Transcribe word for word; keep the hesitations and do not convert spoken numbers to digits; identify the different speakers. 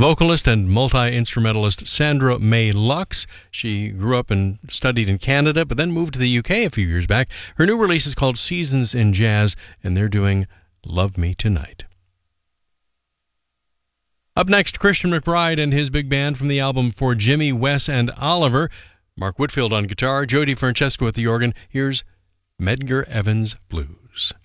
Speaker 1: vocalist and multi-instrumentalist Sandra May Lux. She grew up and studied in Canada, but then moved to the U K a few years back. Her new release is called Seasons in Jazz, and they're doing Love Me Tonight. Up next, Christian McBride and his big band from the album For Jimmy, Wes, and Oliver. Mark Whitfield on guitar, Jody Francesco at the organ. Here's Medgar Evers Blues.